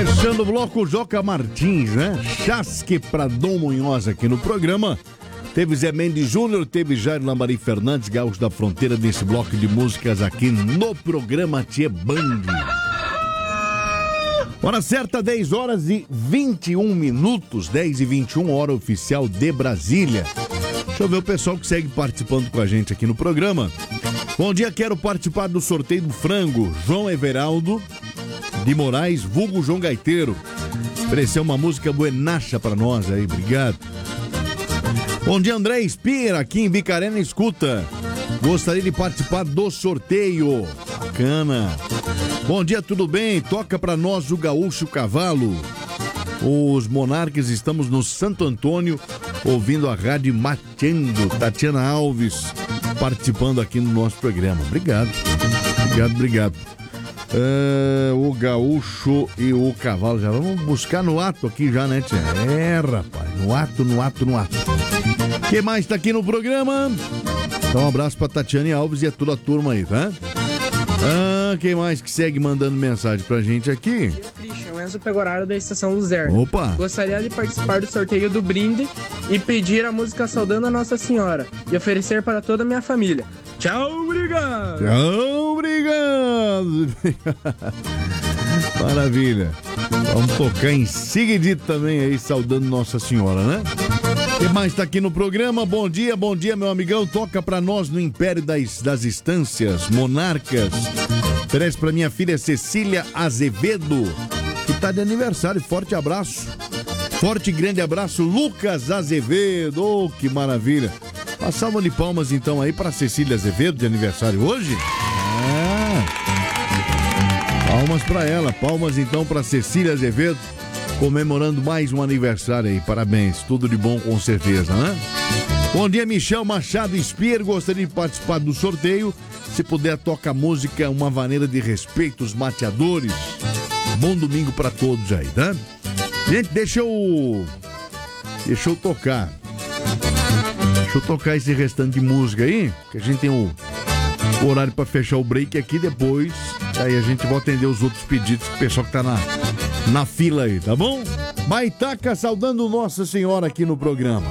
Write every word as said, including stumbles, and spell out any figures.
Fechando o bloco, Joca Martins, né? Chasque pra Dom Munhoz aqui no programa. Teve Zé Mendes Júnior, teve Jair Lambari Fernandes, Gaúcho da Fronteira, nesse bloco de músicas aqui no programa Tchê Bang. Hora certa, dez horas e vinte e um minutos, dez e vinte e um, hora oficial de Brasília. Deixa eu ver o pessoal que segue participando com a gente aqui no programa. Bom dia, quero participar do sorteio do frango. João Everaldo de Moraes, vulgo João Gaiteiro. Ofereceu uma música buenacha pra nós aí, obrigado. Bom dia, André Espira, aqui em Bicarena, escuta. Gostaria de participar do sorteio. Bacana. Bom dia, tudo bem? Toca pra nós o Gaúcho Cavalo. Os Monarcas, estamos no Santo Antônio, ouvindo a rádio Mateando. Tatiana Alves participando aqui no nosso programa. Obrigado. Obrigado, obrigado. Uh, o Gaúcho e o Cavalo. Já vamos buscar no ato aqui já, né, tia? É, rapaz. No ato, no ato, no ato. Quem mais tá aqui no programa? Então um abraço pra Tatiane Alves e a toda a turma aí, tá? Ah, quem mais que segue mandando mensagem pra gente aqui? Christian, Enzo Pegoraro da Estação Luzerna. Opa! Gostaria de participar do sorteio do brinde e pedir a música Saudando a Nossa Senhora e oferecer para toda a minha família. Tchau, obrigado! Tchau, obrigado! Maravilha! Vamos tocar em seguidito também aí, saudando Nossa Senhora, né? Quem mais tá aqui no programa? Bom dia, bom dia, meu amigão. Toca pra nós no Império das, das Estâncias, Monarcas. Oferece pra minha filha Cecília Azevedo, que tá de aniversário. Forte abraço. Forte e grande abraço, Lucas Azevedo. Oh, que maravilha. Uma salva de palmas então aí pra Cecília Azevedo, de aniversário hoje. Ah. Palmas pra ela, palmas então pra Cecília Azevedo, comemorando mais um aniversário aí. Parabéns, tudo de bom com certeza, né? Bom dia, Michel Machado Espier, gostaria de participar do sorteio. Se puder, toca a música Uma Maneira de Respeito aos Mateadores. Bom domingo pra todos aí, tá? Gente, deixa eu... Deixa eu tocar. Deixa eu tocar esse restante de música aí, que a gente tem o, o horário pra fechar o break aqui depois. Aí a gente vai atender os outros pedidos do pessoal que tá na, na fila aí, tá bom? Baitaca saudando Nossa Senhora aqui no programa.